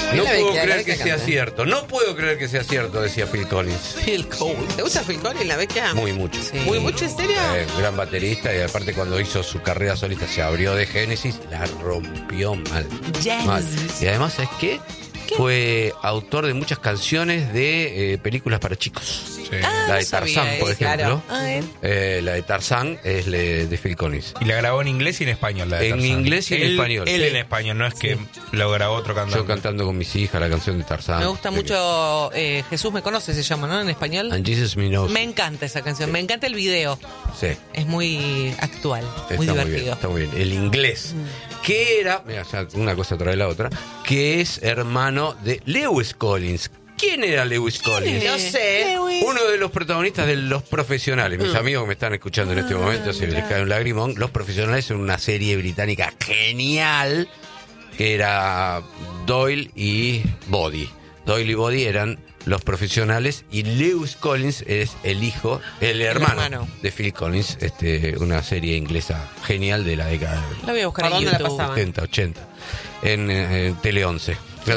No puedo creer que sea cierto. No puedo creer que sea cierto, decía Phil Collins. Phil Collins. ¿Te gusta Phil Collins, la Beckham? Muy mucho. Sí. ¿Muy mucho, en serio? Gran baterista, y aparte cuando hizo su carrera solista se abrió de Genesis, la rompió mal. Mal. Y además, ¿sabes qué? Fue autor de muchas canciones de películas para chicos. Sí. La de Tarzán, por ejemplo. Claro. La de Tarzán es de Phil Collins. Y la grabó en inglés y en español, la de En Tarzán. inglés y en español. Él Sí. en español, no es que lo grabó otro cantante. Yo cantando con mis hijas la canción de Tarzán. Me gusta mucho Jesús me conoce, se llama, ¿no? En español. And Jesus Me Knows. Me encanta esa canción, me encanta el video. Sí. Es muy actual, muy Está divertido. muy bien, está muy bien. El inglés, que era, mira, ya una cosa trae la otra, que es hermano de Lewis Collins. ¿Quién era Lewis Collins? No sé. Uno de los protagonistas de Los Profesionales. Mis amigos que me están escuchando en este momento, se les cae un lagrimón. Los Profesionales son una serie británica genial, que era Doyle y Body. Doyle y Body eran Los Profesionales, y Lewis Collins es el hermano de Phil Collins, una serie inglesa genial de la década La voy a buscar de en los YouTube. 70, 80, en Tele 11.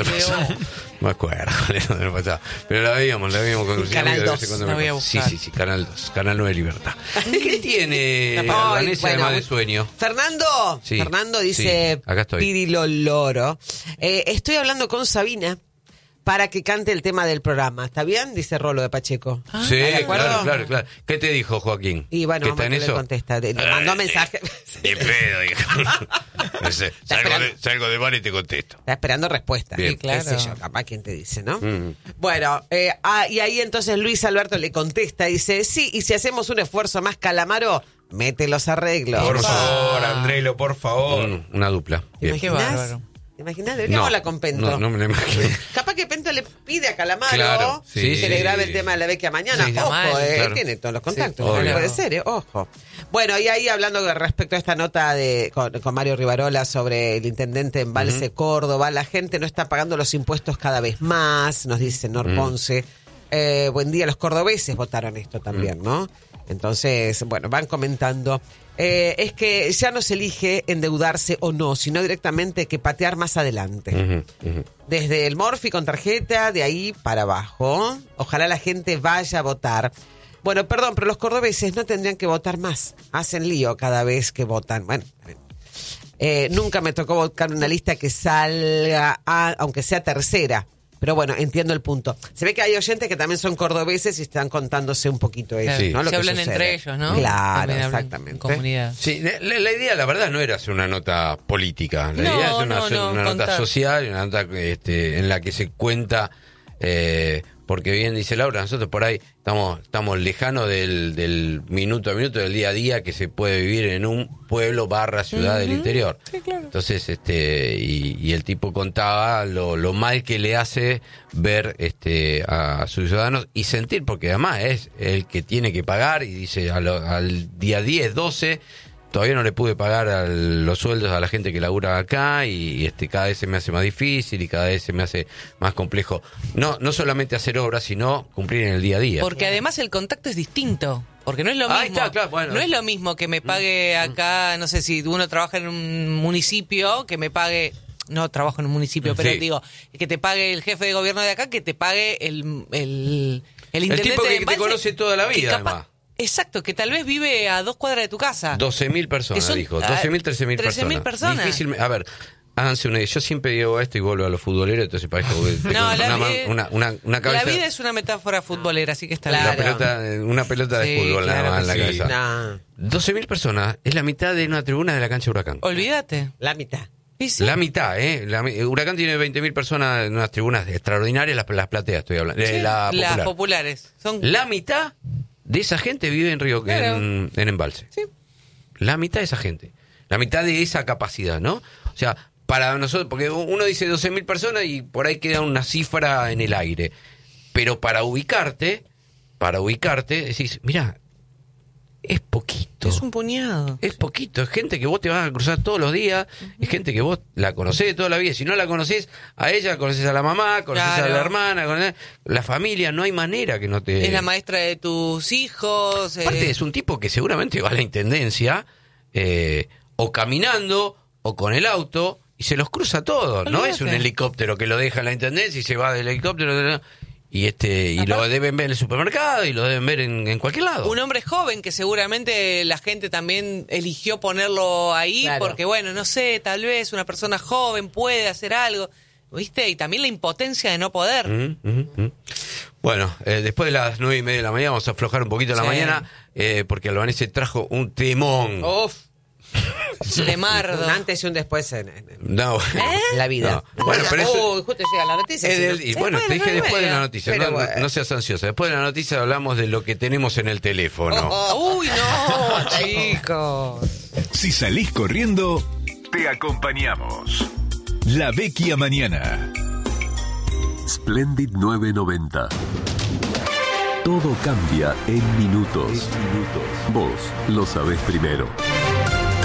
No me acuerdo, pero la veíamos con Luciano. Canal 2, cuando la voy a buscar. Sí, Canal 2, Canal 9 Libertad. ¿Qué tiene Ay, Vanessa bueno, además de sueño? Fernando Sí, dice, sí, acá estoy. Pirilo Loro. Estoy hablando con Sabina para que cante el tema del programa. ¿Está bien? Dice Rolo de Pacheco. Sí, ¿De acuerdo? claro. ¿Qué te dijo Joaquín? Y bueno, ¿Que está en le eso? contesta. Le mandó mensaje. Ni pedo, dijo. No sé, salgo de bar y te contesto. Está esperando respuesta. Bien. Sí, claro. Claro. Qué sé yo, capaz quien te dice, ¿no? Mm. Bueno, y ahí entonces Luis Alberto le contesta, dice, sí, y si hacemos un esfuerzo más, Calamaro, mete los arreglos. Por favor, Andrelo, por favor. Una dupla. Bien. ¿Te Qué imaginas? bárbaro. ¿Te imaginas? Deberíamos hablar con Pento. No me lo imagino. Capaz que Pento le pide a Calamaro Claro, sí, que sí, le grabe sí. el tema de la Beckham mañana. Sí, Ojo, claro. tiene todos los contactos. Sí, no obvio. puede ser, ojo. Bueno, y ahí hablando respecto a esta nota con Mario Rivarola sobre el intendente de Embalse Córdoba, la gente no está pagando los impuestos cada vez más, nos dice Nor Ponce. Buen día, los cordobeses votaron esto también, ¿no? Entonces, bueno, van comentando. Es que ya no se elige endeudarse o no, sino directamente que patear más adelante. Desde el Morphy con tarjeta, de ahí para abajo. Ojalá la gente vaya a votar. Bueno, perdón, pero los cordobeses no tendrían que votar más. Hacen lío cada vez que votan. Bueno, nunca me tocó buscar una lista que salga, aunque sea tercera. Pero bueno, entiendo el punto. Se ve que hay oyentes que también son cordobeses y están contándose un poquito eso, Sí. ¿no? Lo Se que hablan sucede. entre ellos, ¿no? Claro, También hablan exactamente. en comunidad. Sí, la idea, la verdad, no era hacer una nota política. La No, idea es una nota contar. social, una nota en la que se cuenta, porque bien dice Laura, nosotros por ahí estamos lejanos del minuto a minuto, del día a día que se puede vivir en un pueblo / ciudad del interior. Sí, claro. Entonces, y el tipo contaba lo mal que le hace ver a sus ciudadanos y sentir, porque además es el que tiene que pagar, y dice al día 10, 12, todavía no le pude pagar los sueldos a la gente que labura acá, y cada vez se me hace más difícil y cada vez se me hace más complejo. No solamente hacer obras, sino cumplir en el día a día. Porque además el contacto es distinto. Porque no es lo mismo. Ahí está, claro, bueno. No es lo mismo que me pague acá, no sé si uno trabaja en un municipio, que me pague. No trabajo en un municipio, pero Sí. digo, que te pague el jefe de gobierno de acá, que te pague el intendente tipo que de te Embalse, conoce toda la que vida, además. Exacto, que tal vez vive a 2 cuadras de tu casa. 12.000 personas, Que son, dijo. 12.000, 13.000 personas. 13.000 personas. Difícil. A ver, háganse una idea. Yo siempre digo esto y vuelvo a los futboleros, entonces parezco que tengo No, una cabeza. La vida es una metáfora futbolera, así que está Claro. Una pelota de Sí, fútbol nada claro más en la que sí. cabeza. Nah, 12.000 personas es la mitad de una tribuna de la cancha Huracán. Olvídate. la mitad. Y sí. La mitad, Huracán tiene 20.000 personas en unas tribunas extraordinarias, las plateas estoy hablando. Sí, La las popular. populares. Son La mitad de esa gente vive en Río, Claro. en Embalse. Sí. La mitad de esa gente. La mitad de esa capacidad, ¿no? O sea, para nosotros, porque uno dice 12.000 personas y por ahí queda una cifra en el aire. Pero para ubicarte, decís, mira, es poquito. Es un puñado. Es poquito, es gente que vos te vas a cruzar todos los días, es gente que vos la conocés de toda la vida. Si no la conocés a ella, conocés a la mamá, conocés a Claro. la hermana, conocés la familia, no hay manera que no te... Es la maestra de tus hijos. Aparte es un tipo que seguramente va a la intendencia o caminando o con el auto y se los cruza todo. No es un Olvídate. helicóptero que lo deja en la intendencia y se va del helicóptero. Y lo deben ver en el supermercado y lo deben ver en cualquier lado. Un hombre joven que seguramente la gente también eligió ponerlo ahí Claro. porque, bueno, no sé, tal vez una persona joven puede hacer algo, ¿viste? Y también la impotencia de no poder. Bueno, después de las 9:30 de la mañana vamos a aflojar un poquito la Sí. mañana porque Albanese trajo un temón. Uf, Lemardo. un antes y un después en No. la vida. No. Bueno, pero eso- Uy, justo llega la noticia. Es si del- no- y bueno, Después te de dije las después de la 9:30. noticia, Pero no, bueno. no seas ansiosa. Después de la noticia hablamos de lo que tenemos en el teléfono. Uy, no, chicos. Si salís corriendo, te acompañamos. La Vecchia Mañana. Splendid 990. Todo cambia en minutos. Vos lo sabés primero.